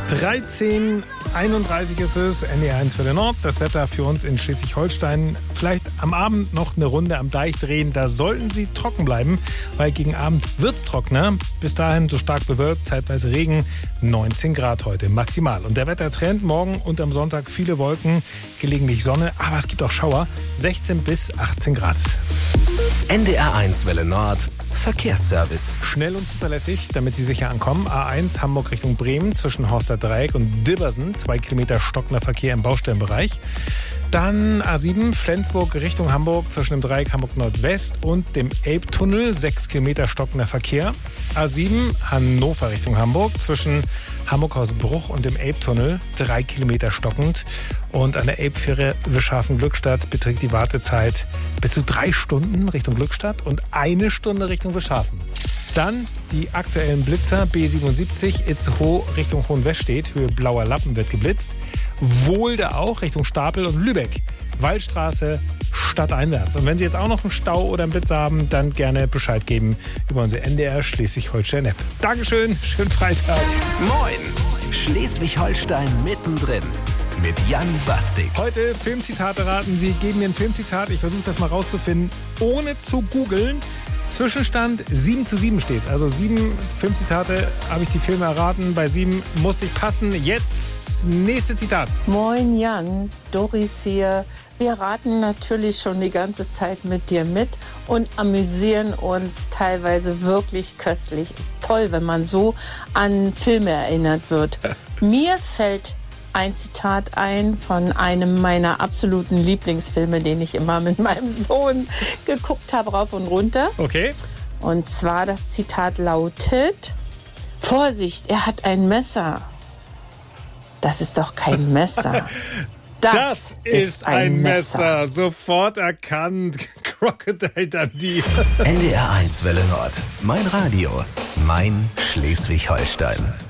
13:31 ist es, NDR1 für den Nord. Das Wetter für uns in Schleswig-Holstein. Vielleicht am Abend noch eine Runde am Deich drehen. Da sollten Sie trocken bleiben, weil gegen Abend wird es trockener. Bis dahin so stark bewölkt, zeitweise Regen. 19 Grad heute maximal. Und der Wettertrend morgen und am Sonntag viele Wolken, gelegentlich Sonne, aber es gibt auch Schauer. 16 bis 18 Grad. NDR1 Welle Nord. Verkehrsservice. Schnell und zuverlässig, damit Sie sicher ankommen. A1 Hamburg Richtung Bremen zwischen Horster Dreieck und Dibbersen. 2 Kilometer stockender Verkehr im Baustellenbereich. Dann A7 Flensburg Richtung Hamburg zwischen dem Dreieck Hamburg Nordwest und dem Elbtunnel. 6 Kilometer stockender Verkehr. A7 Hannover Richtung Hamburg zwischen Hamburg-Hausbruch und dem Elbtunnel. 3 Kilometer stockend. Und an der Elbfähre Wischhafen-Glückstadt beträgt die Wartezeit bis zu 3 Stunden Richtung Glückstadt und 1 Stunde Richtung Wischhafen. Dann die aktuellen Blitzer B77 Itzehoe Richtung Hohenwestedt, Höhe Blauer Lappen wird geblitzt. Wohlde auch Richtung Stapel und Lübeck. Waldstraße stadteinwärts. Und wenn Sie jetzt auch noch einen Stau oder einen Blitzer haben, dann gerne Bescheid geben über unsere NDR Schleswig-Holstein-App. Dankeschön, schönen Freitag. Moin, Schleswig-Holstein mittendrin mit Jan Bastik. Heute Filmzitate raten. Sie geben mir ein Filmzitat. Ich versuche das mal rauszufinden, ohne zu googeln. Zwischenstand 7:7 steht. Also 7 Filmzitate habe ich die Filme erraten. Bei 7 musste ich passen. Jetzt nächste Zitat. Moin Jan, Doris hier. Wir raten natürlich schon die ganze Zeit mit dir mit und amüsieren uns teilweise wirklich köstlich. Ist toll, wenn man so an Filme erinnert wird. Mir fällt ein Zitat ein von einem meiner absoluten Lieblingsfilme, den ich immer mit meinem Sohn geguckt habe, rauf und runter. Okay. Und zwar das Zitat lautet: Vorsicht, er hat ein Messer. Das ist doch kein Messer. Das ist ein Messer. Sofort erkannt. Crocodile Dundee. NDR1 Welle Nord. Mein Radio. Mein Schleswig-Holstein.